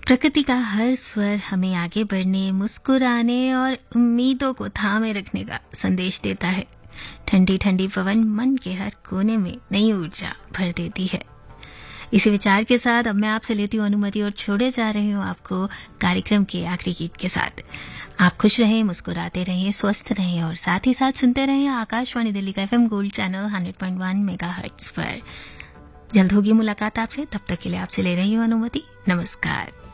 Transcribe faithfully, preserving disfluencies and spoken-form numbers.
प्रकृति का हर स्वर हमें आगे बढ़ने, मुस्कुराने और उम्मीदों को थामे रखने का संदेश देता है। ठंडी ठंडी पवन मन के हर कोने में नई ऊर्जा भर देती है। इसी विचार के साथ अब मैं आपसे लेती हूँ अनुमति और छोड़े जा रही हूँ आपको कार्यक्रम के आखिरी गीत के साथ। आप खुश रहें, मुस्कुराते रहें, स्वस्थ रहें और साथ ही साथ सुनते रहें आकाशवाणी दिल्ली का FM gold channel hundred point one megahertz पर। जल्द होगी मुलाकात आपसे, तब तक के लिए आपसे ले रही हूँ अनुमति। नमस्कार।